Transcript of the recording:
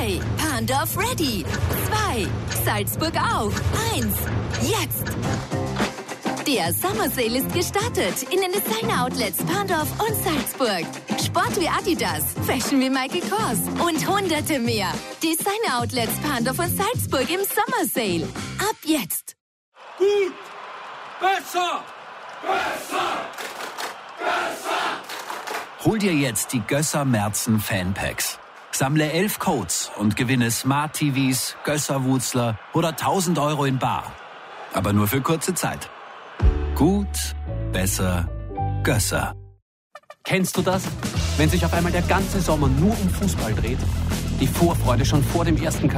3, Pandorf ready. 2, Salzburg auch. 1, jetzt! Der Summer Sale ist gestartet in den Designer-Outlets Pandorf und Salzburg. Sport wie Adidas, Fashion wie Michael Kors und hunderte mehr. Designer-Outlets Pandorf und Salzburg im Summer Sale. Ab jetzt! Gut! Besser! Besser! Besser! Hol dir jetzt die Gösser Merzen Fanpacks. Sammle 11 Codes und gewinne Smart TVs, Gösser Wutzler oder 1.000 Euro in bar. Aber nur für kurze Zeit. Gut, besser, Gösser. Kennst du das? Wenn sich auf einmal der ganze Sommer nur um Fußball dreht? Die Vorfreude schon vor dem ersten